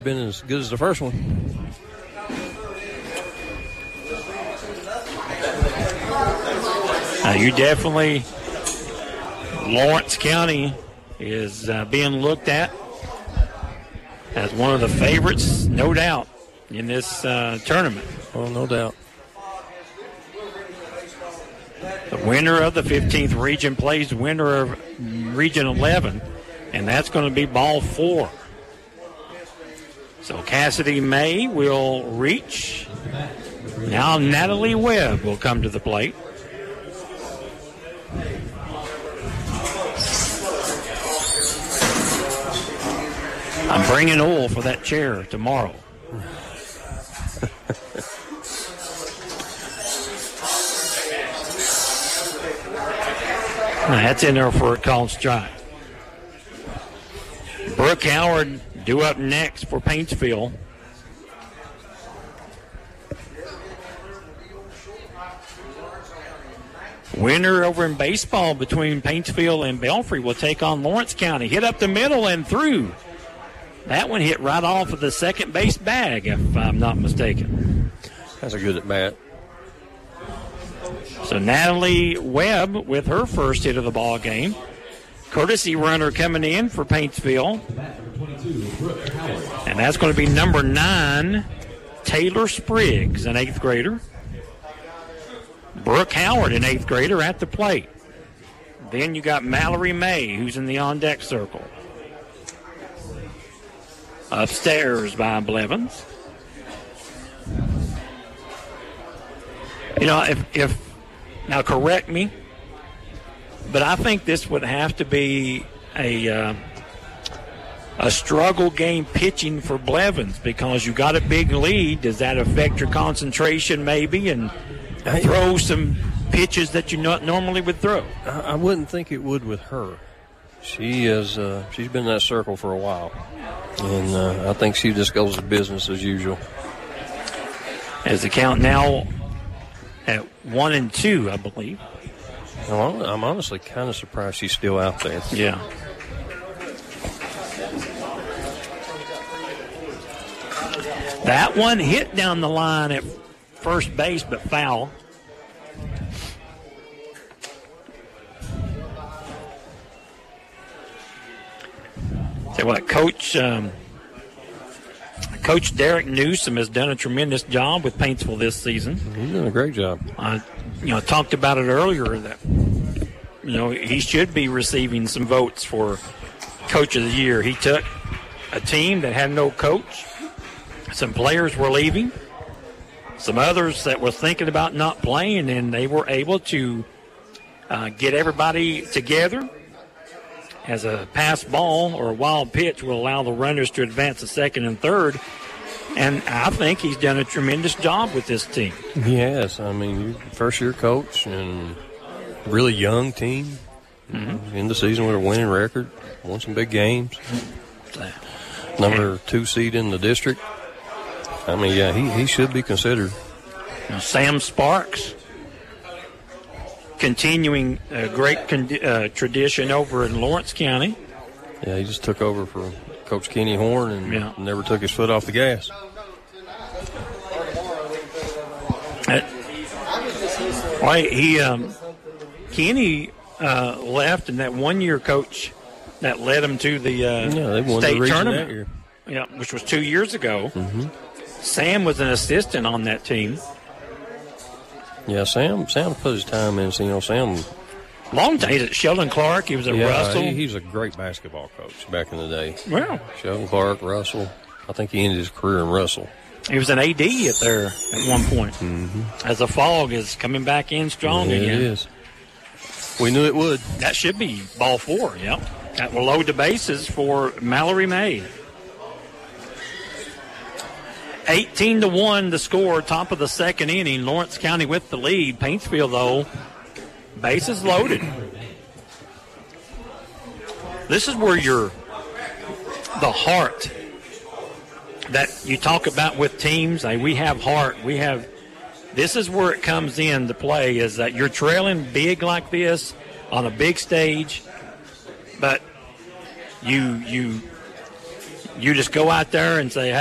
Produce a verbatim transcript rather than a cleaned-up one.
been as good as the first one. Uh, you definitely, Lawrence County is uh, being looked at as one of the favorites, no doubt, in this uh, tournament. Oh, no doubt. The winner of the fifteenth region plays the winner of Region eleven, and that's going to be ball four. So Cassidy May will reach. Now Natalie Webb will come to the plate. I'm bringing oil for that chair tomorrow. That's in there for a called strike. Brooke Howard due up next for Paintsville. Winner over in baseball between Paintsville and Belfry will take on Lawrence County. Hit up the middle and through. That one hit right off of the second base bag, if I'm not mistaken. That's a good at bat. So Natalie Webb with her first hit of the ball game. Courtesy runner coming in for Paintsville. And that's going to be number nine, Taylor Spriggs, an eighth grader. Brooke Howard, an eighth grader, at the plate. Then you got Mallory May, who's in the on-deck circle. Upstairs by Blevins. You know, if, if now correct me, but I think this would have to be a uh, a struggle game pitching for Blevins because you got a big lead. Does that affect your concentration maybe and throw some pitches that you not normally would throw? I, I wouldn't think it would with her. She is uh, she's been in that circle for a while, and uh, I think she just goes to business as usual. As the count now at one and two, I believe. Well, I'm honestly kind of surprised she's still out there. Yeah. That one hit down the line at first base, but foul. Say what, Coach um, Coach Derek Newsom has done a tremendous job with Paintsville this season. He's doing a great job. I, you know, talked about it earlier that you know he should be receiving some votes for Coach of the Year. He took a team that had no coach. Some players were leaving. Some others that were thinking about not playing, and they were able to uh, get everybody together. As a pass ball or a wild pitch will allow the runners to advance to second and third. And I think he's done a tremendous job with this team. Yes, I mean, first-year coach and really young team. Mm-hmm. In the season with a winning record, won some big games. Number two seed in the district. I mean, yeah, he, he should be considered. Now, Sam Sparks, continuing a great con- uh, tradition over in Lawrence County. Yeah, he just took over for Coach Kenny Horn and yeah. never took his foot off the gas. Uh, well, he um, Kenny uh, left, and that one-year coach that led him to the uh, yeah, they won state the region tournament, that year. Yeah, which was two years ago. Mm-hmm. Sam was an assistant on that team. Yeah, Sam. Sam put his time in. You know, Sam. Long time. He's at Sheldon Clark. He was at yeah, Russell. He, he's a great basketball coach back in the day. Well, Sheldon Clark, Russell. I think he ended his career in Russell. He was an A D up there at one point. Mm-hmm. As the fog is coming back in strong yeah, again. It is. We knew it would. That should be ball four. Yep. That will load the bases for Mallory May. eighteen to one the score, top of the second inning. Lawrence County with the lead. Paintsville, though, bases loaded. This is where you're the heart that you talk about with teams. Like, we have heart. We have. This is where it comes in to play, is that you're trailing big like this on a big stage, but you you you just go out there and say,